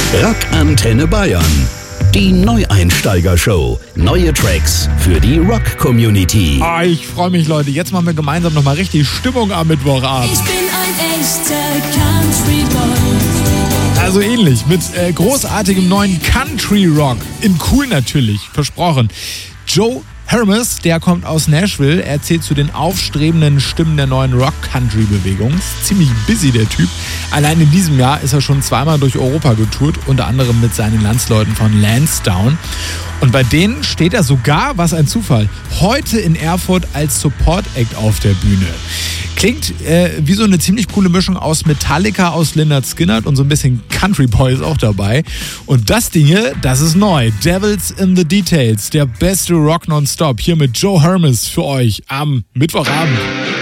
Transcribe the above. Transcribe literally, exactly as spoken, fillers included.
Rock Antenne Bayern. Die Neueinsteiger-Show. Neue Tracks für die Rock-Community. Ah, ich freue mich, Leute. Jetzt machen wir gemeinsam nochmal richtig Stimmung am Mittwochabend. Ich bin ein echter Country-Boy. Also ähnlich, mit äh, großartigem neuen Country-Rock. In cool natürlich, versprochen. Joe Hermes, der kommt aus Nashville. Er zählt zu den aufstrebenden Stimmen der neuen Rock-Country-Bewegung. Ziemlich busy, der Typ. Allein in diesem Jahr ist er schon zweimal durch Europa getourt, unter anderem mit seinen Landsleuten von Lansdowne. Und bei denen steht er sogar, was ein Zufall, heute in Erfurt als Support-Act auf der Bühne. Klingt äh, wie so eine ziemlich coole Mischung aus Metallica, aus Lynyrd Skynyrd und so ein bisschen Country Boy ist auch dabei. Und das Ding hier, das ist neu. Devils in the Details, der beste Rock nonstop. Hier mit Joe Hermes für euch am Mittwochabend.